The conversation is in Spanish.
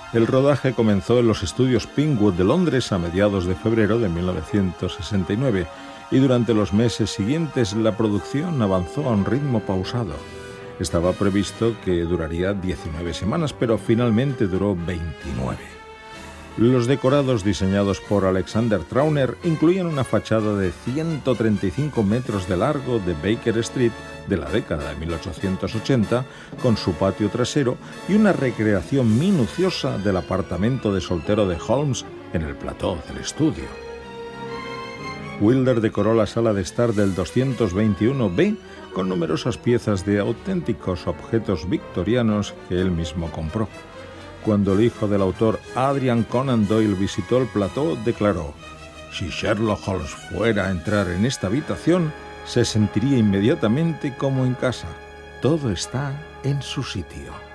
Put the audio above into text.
El rodaje comenzó en los estudios Pinewood de Londres a mediados de febrero de 1969 y durante los meses siguientes la producción avanzó a un ritmo pausado. Estaba previsto que duraría 19 semanas, pero finalmente duró 29. Los decorados diseñados por Alexander Trauner incluían una fachada de 135 metros de largo de Baker Street de la década de 1880, con su patio trasero y una recreación minuciosa del apartamento de soltero de Holmes en el plató del estudio. Wilder decoró la sala de estar del 221B con numerosas piezas de auténticos objetos victorianos que él mismo compró. Cuando el hijo del autor Adrian Conan Doyle visitó el plató, declaró: «Si Sherlock Holmes fuera a entrar en esta habitación, se sentiría inmediatamente como en casa. Todo está en su sitio».